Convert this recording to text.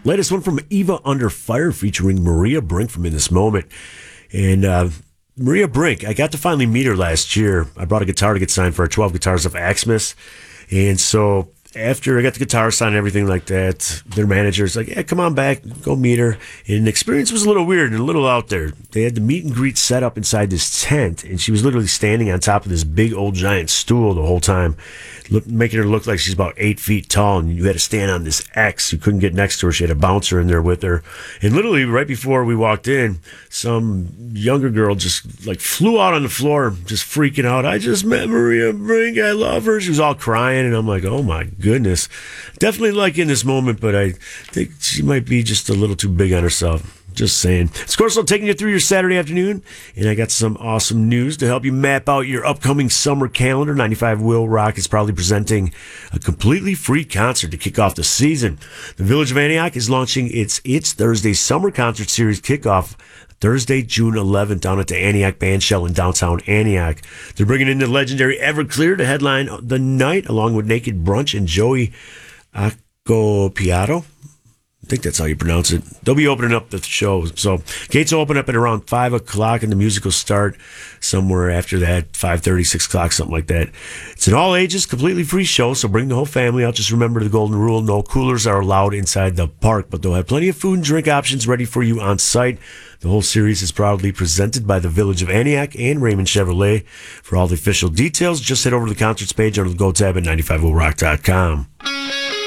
Latest one from Eva Under Fire featuring Maria Brink from In This Moment. And Maria Brink, I got to finally meet her last year. I brought a guitar to get signed for our 12 Guitars of Axmas. And so after I got the guitar signed and everything like that, their manager's like, yeah, come on back, go meet her. And the experience was a little weird and a little out there. They had the meet and greet set up inside this tent, and she was literally standing on top of this big old giant stool the whole time, making her look like she's about 8 feet tall, and you had to stand on this X. You couldn't get next to her. She had a bouncer in there with her. And literally right before we walked in, some younger girl just like flew out on the floor, just freaking out. I just met Maria Brink. I love her. She was all crying, and I'm like, oh my goodness. Definitely like In This Moment, but I think she might be just a little too big on herself. Just saying. It's Corso taking you through your Saturday afternoon, and I got some awesome news to help you map out your upcoming summer calendar. 95 Will Rock is proudly presenting a completely free concert to kick off the season. The Village of Antioch is launching its Thursday Summer Concert Series kickoff Thursday, June 11th, down at the Antioch Bandshell in downtown Antioch. They're bringing in the legendary Everclear to headline the night, along with Naked Brunch and Joey Accopiato. I think that's how you pronounce it. They'll be opening up the show. So gates will open up at around 5 o'clock, and the music will start somewhere after that, 5:30, 6 o'clock, something like that. It's an all-ages, completely free show, so bring the whole family out. Just remember the golden rule. No coolers are allowed inside the park, but they'll have plenty of food and drink options ready for you on site. The whole series is proudly presented by the Village of Antioch and Raymond Chevrolet. For all the official details, just head over to the concerts page under the Go tab at 95WillRock.com.